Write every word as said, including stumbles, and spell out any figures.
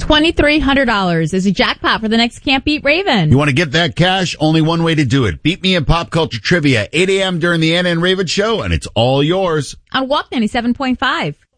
twenty-three hundred dollars is a jackpot for the next Can't Beat Raven. You want to get that cash? Only one way to do it. Beat me in pop culture trivia, eight a.m. during the Anna and Raven show, and it's all yours. On Walk ninety-seven point five.